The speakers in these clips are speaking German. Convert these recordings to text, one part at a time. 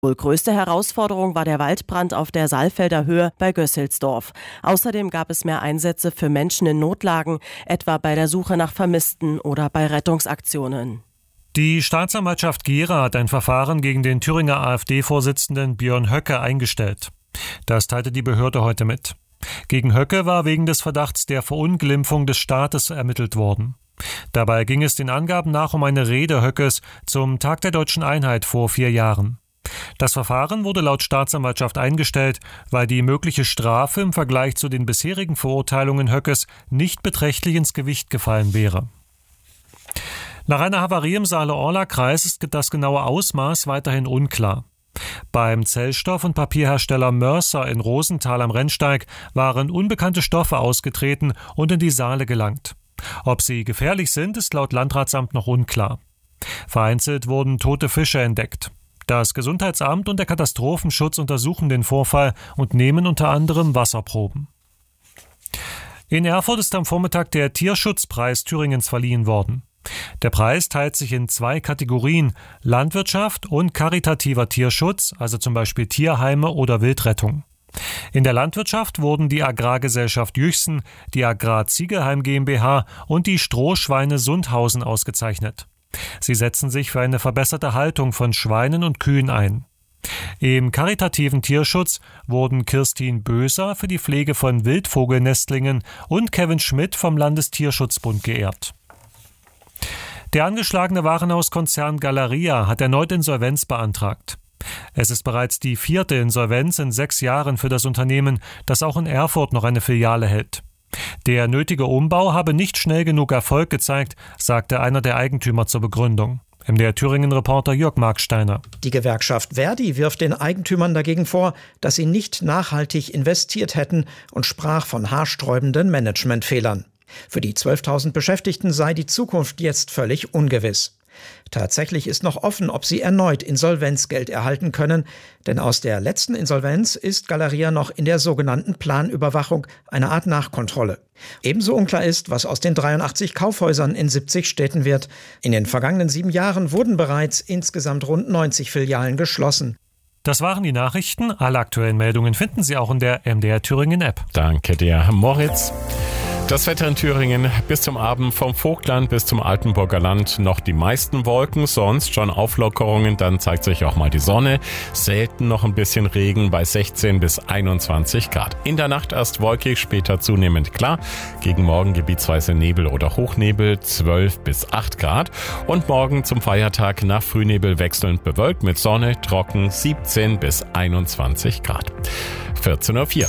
Wohl größte Herausforderung war der Waldbrand auf der Saalfelder Höhe bei Gösselsdorf. Außerdem gab es mehr Einsätze für Menschen in Notlagen, etwa bei der Suche nach Vermissten oder bei Rettungsaktionen. Die Staatsanwaltschaft Gera hat ein Verfahren gegen den Thüringer AfD-Vorsitzenden Björn Höcke eingestellt. Das teilte die Behörde heute mit. Gegen Höcke war wegen des Verdachts der Verunglimpfung des Staates ermittelt worden. Dabei ging es den Angaben nach um eine Rede Höckes zum Tag der Deutschen Einheit vor 4 Jahren. Das Verfahren wurde laut Staatsanwaltschaft eingestellt, weil die mögliche Strafe im Vergleich zu den bisherigen Verurteilungen Höckes nicht beträchtlich ins Gewicht gefallen wäre. Nach einer Havarie im Saale-Orla-Kreis ist das genaue Ausmaß weiterhin unklar. Beim Zellstoff- und Papierhersteller Mörser in Rosenthal am Rennsteig waren unbekannte Stoffe ausgetreten und in die Saale gelangt. Ob sie gefährlich sind, ist laut Landratsamt noch unklar. Vereinzelt wurden tote Fische entdeckt. Das Gesundheitsamt und der Katastrophenschutz untersuchen den Vorfall und nehmen unter anderem Wasserproben. In Erfurt ist am Vormittag der Tierschutzpreis Thüringens verliehen worden. Der Preis teilt sich in 2 Kategorien: Landwirtschaft und karitativer Tierschutz, also zum Beispiel Tierheime oder Wildrettung. In der Landwirtschaft wurden die Agrargesellschaft Jüchsen, die Agrar Ziegelheim GmbH und die Strohschweine Sundhausen ausgezeichnet. Sie setzen sich für eine verbesserte Haltung von Schweinen und Kühen ein. Im karitativen Tierschutz wurden Kirstin Böser für die Pflege von Wildvogelnestlingen und Kevin Schmidt vom Landestierschutzbund geehrt. Der angeschlagene Warenhauskonzern Galeria hat erneut Insolvenz beantragt. Es ist bereits die 4. Insolvenz in 6 Jahren für das Unternehmen, das auch in Erfurt noch eine Filiale hält. Der nötige Umbau habe nicht schnell genug Erfolg gezeigt, sagte einer der Eigentümer zur Begründung. MDR Thüringen-Reporter Jörg Marksteiner. Die Gewerkschaft Verdi wirft den Eigentümern dagegen vor, dass sie nicht nachhaltig investiert hätten und sprach von haarsträubenden Managementfehlern. Für die 12.000 Beschäftigten sei die Zukunft jetzt völlig ungewiss. Tatsächlich ist noch offen, ob sie erneut Insolvenzgeld erhalten können, denn aus der letzten Insolvenz ist Galeria noch in der sogenannten Planüberwachung, eine Art Nachkontrolle. Ebenso unklar ist, was aus den 83 Kaufhäusern in 70 Städten wird. In den vergangenen 7 Jahren wurden bereits insgesamt rund 90 Filialen geschlossen. Das waren die Nachrichten. Alle aktuellen Meldungen finden Sie auch in der MDR Thüringen App. Danke dir, Moritz. Das Wetter in Thüringen bis zum Abend vom Vogtland bis zum Altenburger Land noch die meisten Wolken, sonst schon Auflockerungen, dann zeigt sich auch mal die Sonne. Selten noch ein bisschen Regen bei 16 bis 21 Grad. In der Nacht erst wolkig, später zunehmend klar. Gegen Morgen gebietsweise Nebel oder Hochnebel 12 bis 8 Grad. Und morgen zum Feiertag nach Frühnebel wechselnd bewölkt mit Sonne, trocken 17 bis 21 Grad. 14:04 Uhr.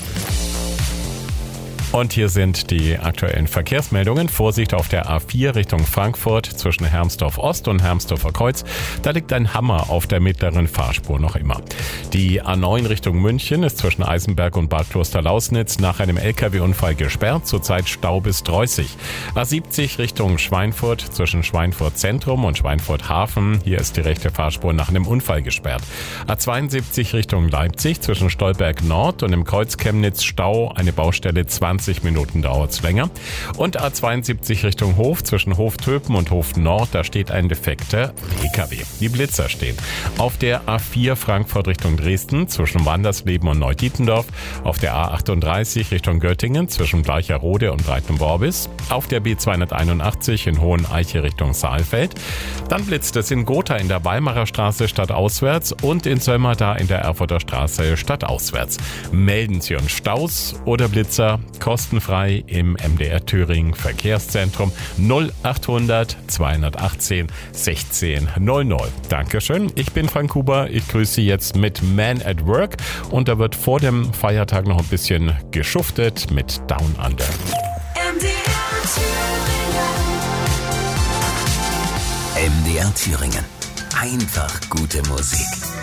Und hier sind die aktuellen Verkehrsmeldungen. Vorsicht auf der A4 Richtung Frankfurt zwischen Hermsdorf Ost und Hermsdorfer Kreuz. Da liegt ein Hammer auf der mittleren Fahrspur noch immer. Die A9 Richtung München ist zwischen Eisenberg und Bad Klosterlausnitz nach einem LKW-Unfall gesperrt. Zurzeit Stau bis Dreußig. A70 Richtung Schweinfurt zwischen Schweinfurt Zentrum und Schweinfurt Hafen. Hier ist die rechte Fahrspur nach einem Unfall gesperrt. A72 Richtung Leipzig zwischen Stolberg Nord und im Kreuz Chemnitz Stau. Eine Baustelle 20 Minuten dauert es länger. Und A72 Richtung Hof zwischen Hoftöpen und Hof Nord, da steht ein defekter PKW. Die Blitzer stehen. Auf der A4 Frankfurt Richtung Dresden zwischen Wandersleben und Neudietendorf. Auf der A38 Richtung Göttingen zwischen Bleicherode und Breitenworbis. Auf der B281 in Hoheneiche Richtung Saalfeld. Dann blitzt es in Gotha in der Weimarer Straße stadtauswärts und in Söllmer in der Erfurter Straße stadtauswärts. Melden Sie uns Staus oder Blitzer kostenfrei im MDR Thüringen Verkehrszentrum 0800 218 16 00. Dankeschön, ich bin Frank Huber, ich grüße Sie jetzt mit Man at Work und da wird vor dem Feiertag noch ein bisschen geschuftet mit Down Under. MDR Thüringen. Einfach gute Musik.